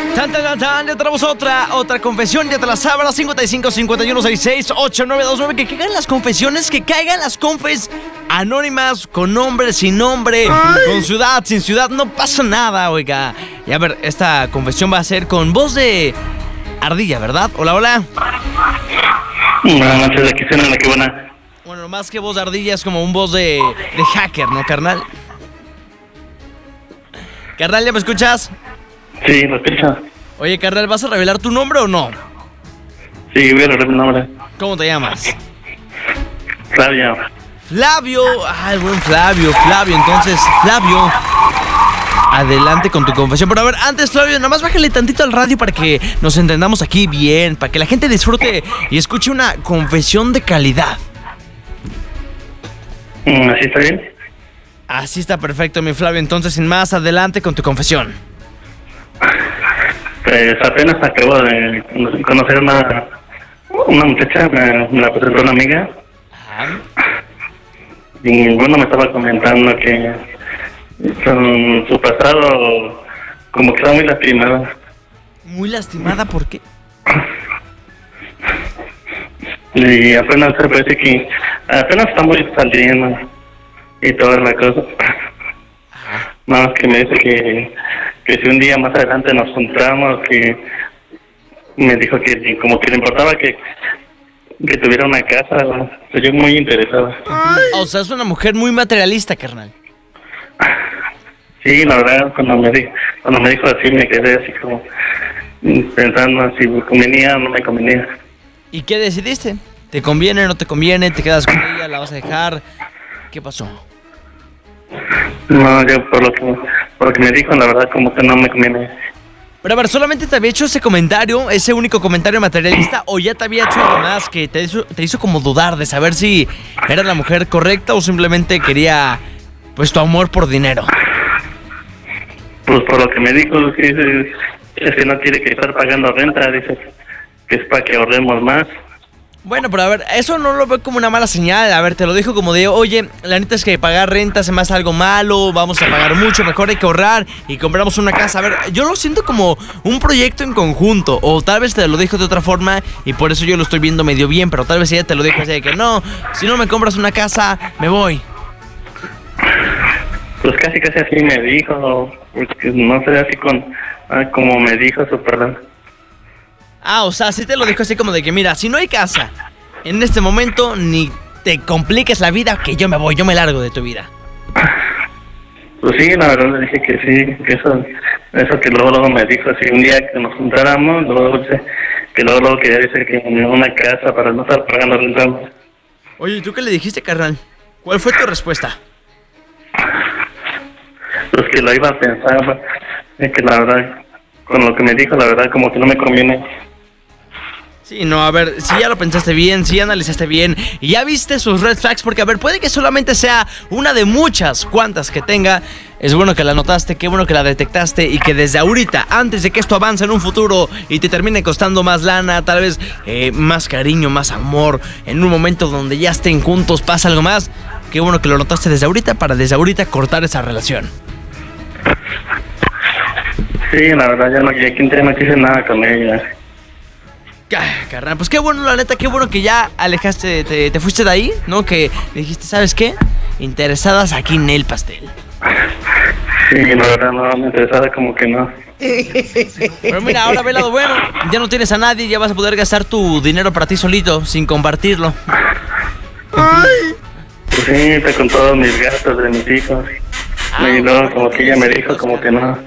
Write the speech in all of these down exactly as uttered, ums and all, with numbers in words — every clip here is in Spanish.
Tan, tan, tan, tan, ya tenemos otra, otra confesión, ya te la sabes, cincuenta y cinco, cincuenta y uno, sesenta y seis, ochenta y nueve veintinueve. Que caigan las confesiones, que caigan las confes anónimas, con nombre, sin nombre, Ay. con ciudad, sin ciudad, no pasa nada, oiga. Y a ver, esta confesión va a ser con voz de ardilla, ¿verdad? Hola, hola. Buenas noches, aquí suena la que buena. Bueno, más que voz de ardilla es como un voz de, de hacker, ¿no, carnal? Carnal, ¿ya me escuchas? Sí, lo escucho. Oye, carnal, ¿vas a revelar tu nombre o no? Sí, voy a revelar mi nombre. ¿Cómo te llamas? Flavio. Flavio, ah, el buen Flavio, Flavio, entonces, Flavio, adelante con tu confesión. Pero a ver, antes, Flavio, nada más bájale tantito al radio para que nos entendamos aquí bien, para que la gente disfrute y escuche una confesión de calidad. ¿Así está bien? Así está perfecto, mi Flavio. Entonces, sin más, adelante con tu confesión. Pues apenas acabo de conocer una, una muchacha, me, me la presentó una amiga. Ajá. Y bueno, me estaba comentando que con su pasado como que estaba muy lastimada. ¿Muy lastimada? ¿Por qué? Y apenas se parece que apenas estamos saliendo y toda la cosa. Nada más que me dice que, que si un día más adelante nos juntamos, que me dijo que como que le importaba que, que tuviera una casa. Soy yo muy interesada. O sea, es una mujer muy materialista, carnal. Sí, la verdad, cuando me dijo, cuando me dijo así me quedé así como pensando si me convenía o no me convenía. ¿Y qué decidiste? ¿Te conviene o no te conviene? ¿Te quedas con ella? ¿La vas a dejar? ¿Qué pasó? No, yo por lo que, por lo que me dijo, la verdad, como que no me conviene. Pero a ver, ¿solamente te había hecho ese comentario, ese único comentario materialista, o ya te había hecho algo más que te hizo, te hizo como dudar de saber si era la mujer correcta o simplemente quería, pues, tu amor por dinero? Pues por lo que me dijo, que dice, es que no quiere que estar pagando renta, dice que es para que ahorremos más. Bueno, pero a ver, eso no lo veo como una mala señal. A ver, te lo dijo como de, oye, la neta es que pagar renta se me hace algo malo, vamos a pagar mucho, mejor hay que ahorrar y compramos una casa. A ver, yo lo siento como un proyecto en conjunto, o tal vez te lo dijo de otra forma y por eso yo lo estoy viendo medio bien, pero tal vez ella te lo dijo así de que no, si no me compras una casa, me voy. Pues casi casi así me dijo, porque no sé, así con, ah, como me dijo su perdón. Ah, o sea, sí te lo dijo así como de que mira, si no hay casa en este momento, ni te compliques la vida, que yo me voy, yo me largo de tu vida. Pues sí, la verdad le dije que sí, que eso, eso que luego luego me dijo así un día que nos juntáramos, luego dice que luego luego quería decir que en una casa para no estar pagando renta. Oye, ¿y tú qué le dijiste, carnal? ¿Cuál fue tu respuesta? Pues que lo iba a pensar, es que la verdad, con lo que me dijo, la verdad como que no me conviene. Sí, no, a ver, si ya lo pensaste bien, si ya analizaste bien y ya viste sus red flags, porque a ver, puede que solamente sea una de muchas cuantas que tenga. Es bueno que la notaste, qué bueno que la detectaste y que desde ahorita, antes de que esto avance en un futuro y te termine costando más lana, tal vez eh, más cariño, más amor, en un momento donde ya estén juntos, pasa algo más, qué bueno que lo notaste desde ahorita para desde ahorita cortar esa relación. Sí, la verdad, ya no, ya que no quise nada con ella. Carnal, pues qué bueno, la neta, qué bueno que ya alejaste, te, te fuiste de ahí, ¿no? Que dijiste, ¿sabes qué? Interesadas aquí en el pastel. Sí, la verdad, no, me interesaba como que no. Pero mira, ahora ve el lado bueno, ya no tienes a nadie, ya vas a poder gastar tu dinero para ti solito, sin compartirlo. Ay. Pues sí, te con todos mis gastos de mis hijos. Ah, y luego como que ella me dijo como que no.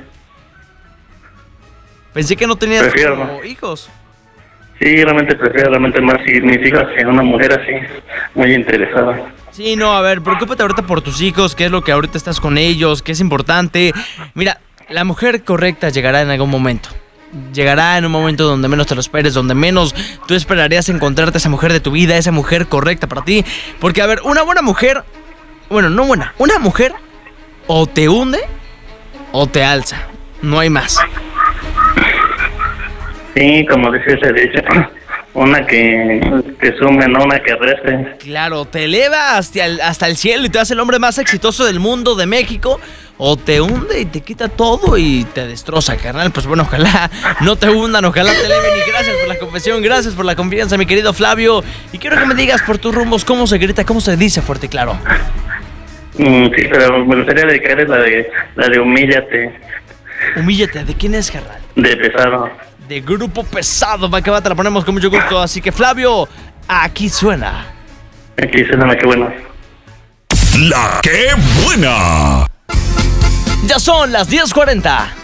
Pensé que no tenías prefiero, como ¿no? hijos. Sí, realmente prefiero realmente más si mis hijas que una mujer así, muy interesada. Sí, no, a ver, preocúpate ahorita por tus hijos, qué es lo que ahorita estás con ellos, qué es importante. Mira, la mujer correcta llegará en algún momento. Llegará en un momento donde menos te lo esperes, donde menos tú esperarías encontrarte a esa mujer de tu vida, esa mujer correcta para ti. Porque, a ver, una buena mujer, bueno, no buena, una mujer o te hunde o te alza, no hay más. Sí, como dice ese dicho, una que te sume, no una que reste. Claro, te eleva hasta el, hasta el cielo y te hace el hombre más exitoso del mundo, de México, o te hunde y te quita todo y te destroza, carnal. Pues bueno, ojalá no te hundan, ojalá te eleven. Y gracias por la confesión, gracias por la confianza, mi querido Flavio. Y quiero que me digas por tus rumbos cómo se grita, cómo se dice fuerte y claro. Mm, sí, pero me gustaría dedicarles la de, la de Humíllate. Humíllate, ¿de quién es, carnal? De Pesado. De Grupo Pesado, va que va, te la ponemos con mucho gusto. Así que Flavio, aquí suena. Aquí suena, qué bueno. La que buena. Ya son las diez cuarenta.